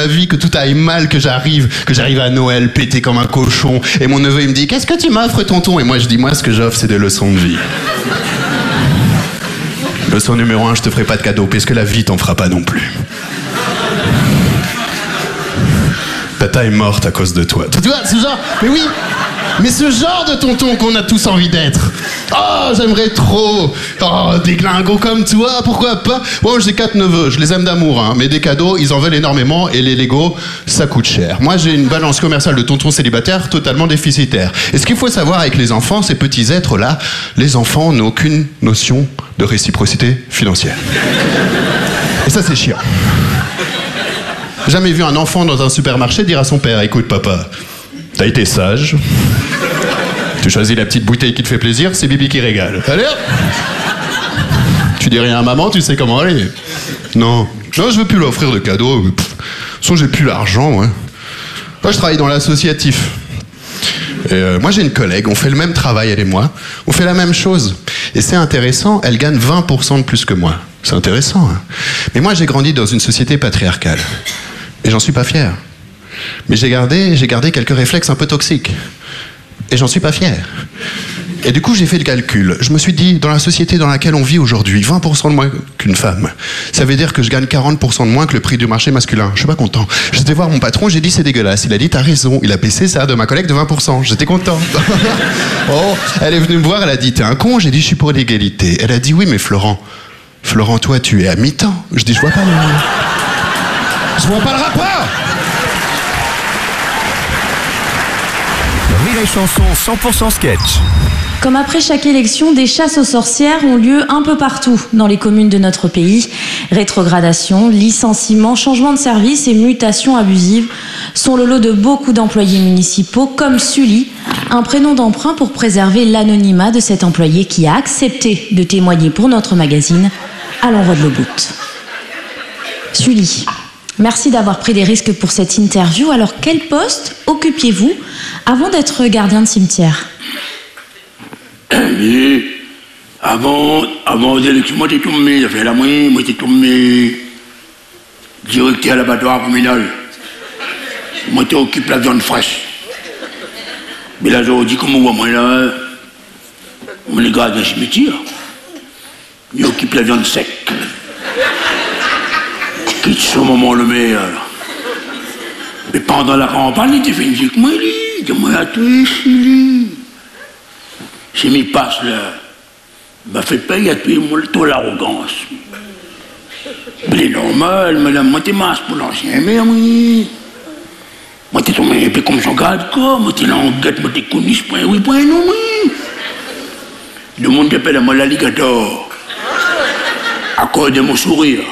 ma vie que tout aille mal, que j'arrive à Noël pété comme un cochon. Et mon neveu, il me dit, qu'est-ce que tu m'offres, tonton? Et moi, je dis, moi, ce que j'offre, c'est des leçons de vie. Leçon numéro 1, je te ferai pas de cadeau, parce que la vie t'en fera pas non plus. Tata est morte à cause de toi. Tu vois, ce genre, mais oui, mais ce genre de tonton qu'on a tous envie d'être. Oh, j'aimerais trop. Oh, des glingos comme toi, pourquoi pas? Bon, j'ai 4 neveux, je les aime d'amour, hein, mais des cadeaux, ils en veulent énormément et les Legos, ça coûte cher. Moi, j'ai une balance commerciale de tonton célibataire totalement déficitaire. Et ce qu'il faut savoir avec les enfants, ces petits êtres-là, les enfants n'ont aucune notion de réciprocité financière. Et ça, c'est chiant. Jamais vu un enfant dans un supermarché dire à son père, écoute papa, t'as été sage, tu choisis la petite bouteille qui te fait plaisir, c'est Bibi qui régale. Allez hop, tu dis rien à maman, tu sais comment aller. Non, je veux plus lui offrir de cadeaux. De toute façon, j'ai plus l'argent, moi. Moi, je travaille dans l'associatif. Et moi, j'ai une collègue, on fait le même travail, elle et moi. On fait la même chose. Et c'est intéressant, elle gagne 20% de plus que moi. C'est intéressant, hein. Mais moi, j'ai grandi dans une société patriarcale. Et j'en suis pas fier. Mais j'ai gardé quelques réflexes un peu toxiques. Et j'en suis pas fier. Et du coup, j'ai fait le calcul. Je me suis dit, dans la société dans laquelle on vit aujourd'hui, 20% de moins qu'une femme. Ça veut dire que je gagne 40% de moins que le prix du marché masculin. Je suis pas content. J'étais voir mon patron, j'ai dit, c'est dégueulasse. Il a dit, t'as raison. Il a baissé ça de ma collègue de 20%. J'étais content. Oh, elle est venue me voir, elle a dit, t'es un con? J'ai dit, je suis pour l'égalité. Elle a dit, oui, mais Florent, toi, tu es à mi-temps. Je dis, je vois pas le rapport. Rire et chanson 100% sketch. Comme après chaque élection, des chasses aux sorcières ont lieu un peu partout dans les communes de notre pays. Rétrogradation, licenciements, changements de service et mutations abusives sont le lot de beaucoup d'employés municipaux comme Sully, un prénom d'emprunt pour préserver l'anonymat de cet employé qui a accepté de témoigner pour notre magazine à l'envoi de l'Obout. Sully, merci d'avoir pris des risques pour cette interview. Alors, quel poste occupiez-vous avant d'être gardien de cimetière? Mais avant l'élection, moi j'étais tombé, ça fait la moyenne, moi j'étais tombé directeur à l'abattoir communal. Moi j'étais occupé de la viande fraîche. Mais là j'ai dit comment moi là, on est gardien de cimetière. Il occupe la viande sec. Quitte ce moment le meilleur. Mais pendant la campagne, il était fait une musique, moi, à toi, Chili. J'ai mis passe là. M'a fait payer à toi, moi, toute l'arrogance. Mais c'est normal, madame, moi, t'es masse pour l'ancien, mais oui. Moi, t'es tombé un peu comme son garde, quoi. Moi, t'es languette, moi, t'es connu, ce point, oui, point, non, oui. Le monde t'appelle à moi l'alligator. À cause de mon sourire.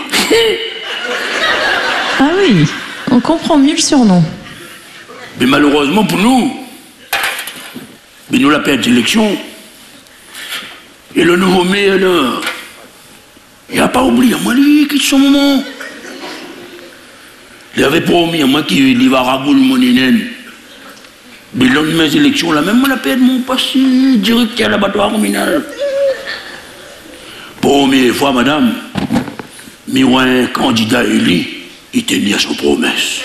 Ah oui, on comprend mieux le surnom. Mais malheureusement pour nous, mais nous la perte d'élection. Et le nouveau maire, là, il n'a pas oublié, moi, lui, qui est son moment. Il avait promis à moi qu'il va rabouler mon nénène. Mais lors de mes élections, là, même moi, la perte mon passé direct à l'abattoir communal. Première fois, madame, mais un candidat élu, il tenait à son promesse.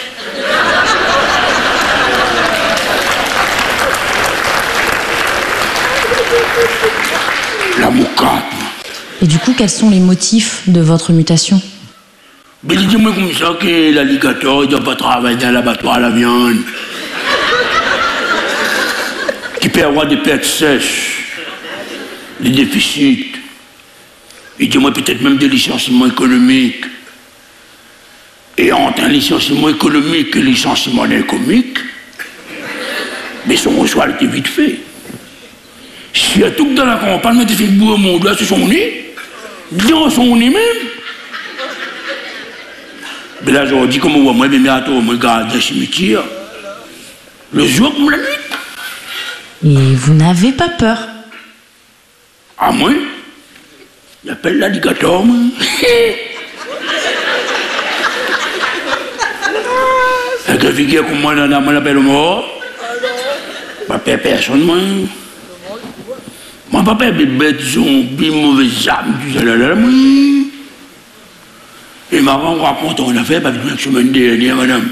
La moucante. Et du coup, quels sont les motifs de votre mutation? Mais dis-moi comme ça que l'alligator, il ne doit pas travailler dans l'abattoir à la viande. Qui peut avoir des pertes sèches, des déficits. Et dis-moi peut-être même des licenciements économiques. Et entre un licenciement économique et un licenciement comique, mais son reçoit était vite fait. Si à tout dans la campagne, on a fait bourrer mon doigt sur son nez, dans son nez même. Mais là, je dis comme moi, mais à toi, moi, garde le cimetière, le jour comme la nuit. Et vous n'avez pas peur? Ah, moi? Il appelle l'alligator, moi. Avec un figure comme moi, on l'appelle mort. Pas peur personne, moi. Moi, pas peur des bêtes zombies, mauvaises âmes, tout ça, là, moi. Et ma maman raconte, on a fait, parce que la semaine dernière, madame.